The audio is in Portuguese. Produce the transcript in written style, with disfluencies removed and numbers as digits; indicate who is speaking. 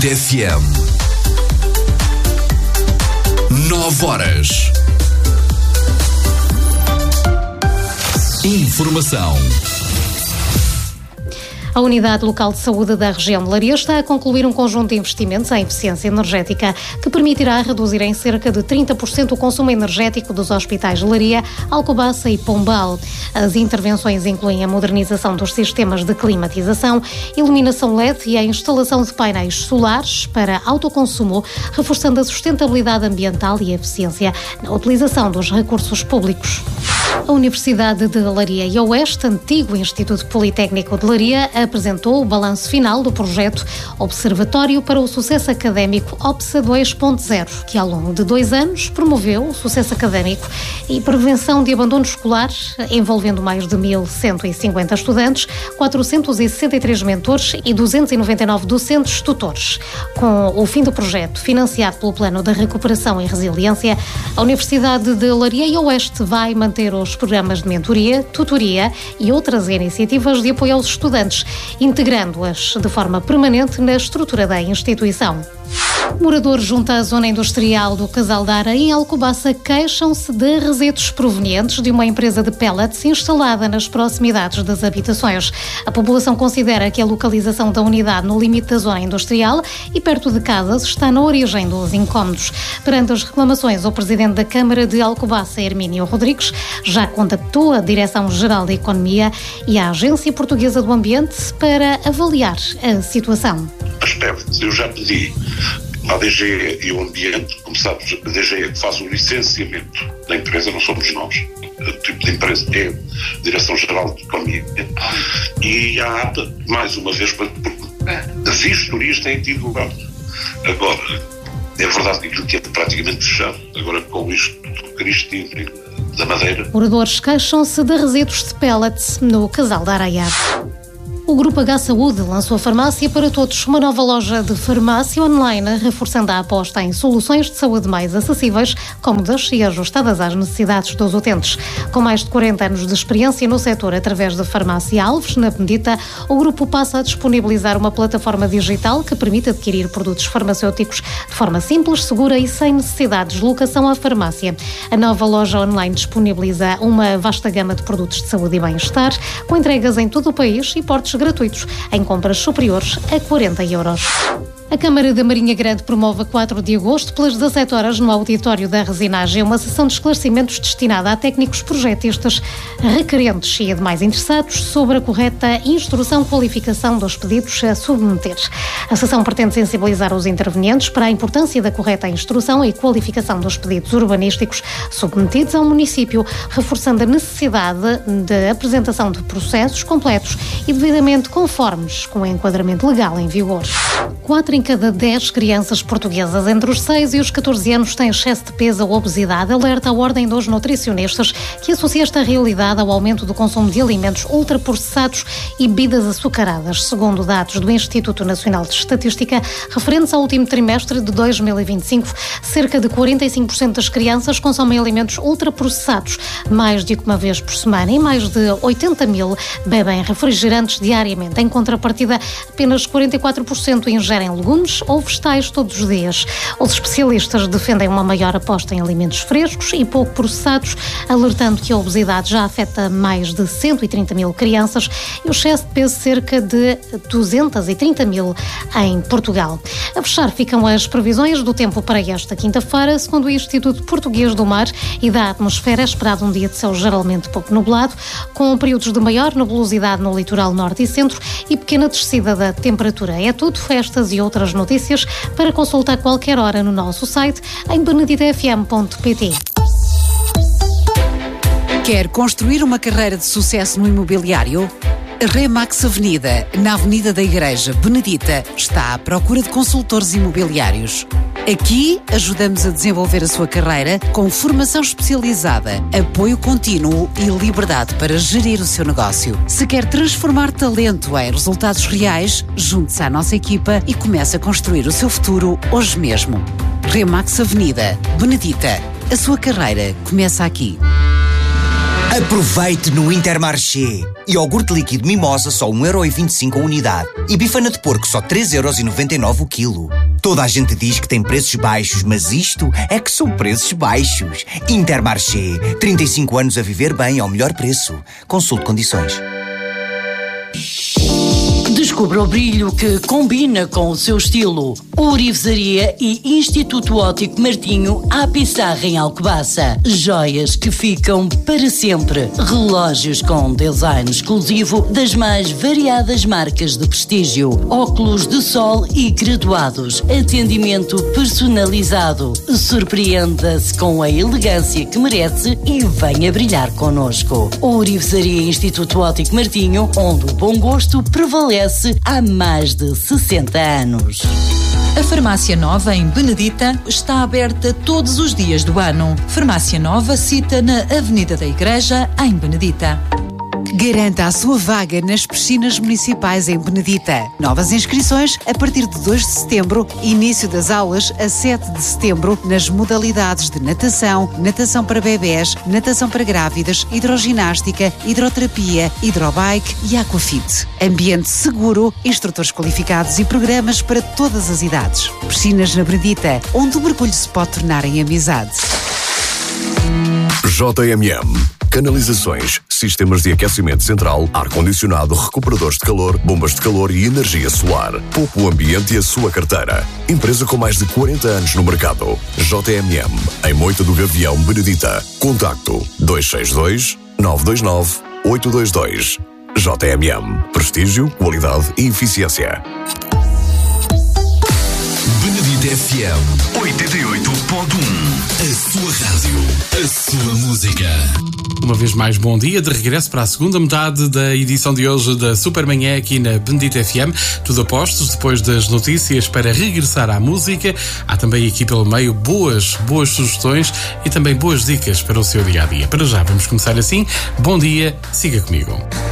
Speaker 1: FM. 9 horas. Informação.
Speaker 2: A Unidade Local de Saúde da região de Leiria está a concluir um conjunto de investimentos em eficiência energética que permitirá reduzir em cerca de 30% o consumo energético dos hospitais de Leiria, Alcobaça e Pombal. As intervenções incluem a modernização dos sistemas de climatização, iluminação LED e a instalação de painéis solares para autoconsumo, reforçando a sustentabilidade ambiental e a eficiência na utilização dos recursos públicos. A Universidade de Leiria e Oeste, antigo Instituto Politécnico de Leiria, apresentou o balanço final do projeto Observatório para o Sucesso Académico OPSA 2.0, que ao longo de 2 anos promoveu o sucesso académico e prevenção de abandono escolar, envolvendo mais de 1.150 estudantes, 463 mentores e 299 docentes tutores. Com o fim do projeto, financiado pelo Plano de Recuperação e Resiliência, a Universidade de Leiria e Oeste vai manter os programas de mentoria, tutoria e outras iniciativas de apoio aos estudantes, integrando-as de forma permanente na estrutura da instituição. Moradores junto à zona industrial do Casal da Areia, em Alcobaça, queixam-se de resíduos provenientes de uma empresa de pellets instalada nas proximidades das habitações. A população considera que a localização da unidade no limite da zona industrial e perto de casas está na origem dos incómodos. Perante as reclamações, o presidente da Câmara de Alcobaça, Hermínio Rodrigues, já contactou a Direção-Geral da Economia e a Agência Portuguesa do Ambiente para avaliar a situação.
Speaker 3: Eu já pedi à DGE e o Ambiente, como sabes, a DGE que faz o licenciamento da empresa, não somos nós, o tipo de empresa é a Direção-Geral de Economia, e a APA, mais uma vez, porque as vistorias têm tido lugar. Agora, é verdade que aquilo que é praticamente fechado, agora com isto do Cristino da Madeira.
Speaker 2: Moradores queixam-se de resíduos de pellets no Casal da Areia. O Grupo H Saúde lançou a Farmácia para Todos, uma nova loja de farmácia online, reforçando a aposta em soluções de saúde mais acessíveis, cómodas e ajustadas às necessidades dos utentes. Com mais de 40 anos de experiência no setor através da Farmácia Alves, na Benedita, o grupo passa a disponibilizar uma plataforma digital que permite adquirir produtos farmacêuticos de forma simples, segura e sem necessidade de deslocação à farmácia. A nova loja online disponibiliza uma vasta gama de produtos de saúde e bem-estar, com entregas em todo o país e portes gratuitos em compras superiores a 40 euros. A Câmara da Marinha Grande promove a 4 de agosto, pelas 17 horas, no auditório da Resinagem, uma sessão de esclarecimentos destinada a técnicos projetistas requerentes e a demais interessados sobre a correta instrução e qualificação dos pedidos a submeter. A sessão pretende sensibilizar os intervenientes para a importância da correta instrução e qualificação dos pedidos urbanísticos submetidos ao município, reforçando a necessidade de apresentação de processos completos e devidamente conformes com o enquadramento legal em vigor. 4 em cada 10 crianças portuguesas entre os 6 e os 14 anos têm excesso de peso ou obesidade, alerta a Ordem dos Nutricionistas, que associa esta realidade ao aumento do consumo de alimentos ultraprocessados e bebidas açucaradas. Segundo dados do Instituto Nacional de Estatística, referentes ao último trimestre de 2025, cerca de 45% das crianças consomem alimentos ultraprocessados mais de uma vez por semana e mais de 80 mil bebem refrigerantes diariamente. Em contrapartida, apenas 44% ingerem legumes ou vegetais todos os dias. Os especialistas defendem uma maior aposta em alimentos frescos e pouco processados, alertando que a obesidade já afeta mais de 130 mil crianças e o excesso de peso cerca de 230 mil em Portugal. A fechar ficam as previsões do tempo para esta quinta-feira. Segundo o Instituto Português do Mar e da Atmosfera, é esperado um dia de céu geralmente pouco nublado, com períodos de maior nebulosidade no litoral norte e centro e pequena descida da temperatura. É tudo, estas e outras notícias para consultar a qualquer hora no nosso site em beneditafm.pt.
Speaker 4: Quer construir uma carreira de sucesso no imobiliário? A Remax Avenida, na Avenida da Igreja, Benedita, está à procura de consultores imobiliários. Aqui ajudamos a desenvolver a sua carreira com formação especializada, apoio contínuo e liberdade para gerir o seu negócio. Se quer transformar talento em resultados reais, junte-se à nossa equipa e comece a construir o seu futuro hoje mesmo. Remax Avenida, Benedita. A sua carreira começa aqui.
Speaker 1: Aproveite no Intermarché. Iogurte líquido Mimosa só 1,25€ a unidade. E bifana de porco só 3,99€ o quilo. Toda a gente diz que tem preços baixos, mas isto é que são preços baixos. Intermarché. 35 anos a viver bem ao melhor preço. Consulte condições.
Speaker 5: Descubra o brilho que combina com o seu estilo. Ourivesaria e Instituto Óptico Martinho à Pissarra em Alcobaça. Joias que ficam para sempre. Relógios com design exclusivo das mais variadas marcas de prestígio. Óculos de sol e graduados. Atendimento personalizado. Surpreenda-se com a elegância que merece e venha brilhar connosco. Ourivesaria e Instituto Óptico Martinho, onde o bom gosto prevalece há mais de 60 anos.
Speaker 6: A Farmácia Nova, em Benedita, está aberta todos os dias do ano. Farmácia Nova, cita na Avenida da Igreja, em Benedita.
Speaker 4: Garanta a sua vaga nas piscinas municipais em Benedita. Novas inscrições a partir de 2 de setembro, início das aulas a 7 de setembro, nas modalidades de natação, natação para bebés, natação para grávidas, hidroginástica, hidroterapia, hidrobike e aquafit. Ambiente seguro, instrutores qualificados e programas para todas as idades. Piscinas na Benedita, onde o mergulho se pode tornar em amizade.
Speaker 7: JMM. Canalizações, sistemas de aquecimento central, ar-condicionado, recuperadores de calor, bombas de calor e energia solar. Poupe o ambiente e a sua carteira. Empresa com mais de 40 anos no mercado. JMM, em Moita do Gavião, Benedita. Contacto 262-929-822. JMM. Prestígio, qualidade e eficiência.
Speaker 8: Benedita FM 88.1. A sua rádio, a sua música.
Speaker 9: Uma vez mais, bom dia, de regresso para a segunda metade da edição de hoje da Supermanhã aqui na Benedita FM. Tudo a postos, depois das notícias, para regressar à música. Há também aqui pelo meio boas sugestões e também boas dicas para o seu dia-a-dia. Para já, vamos começar assim. Bom dia, siga comigo.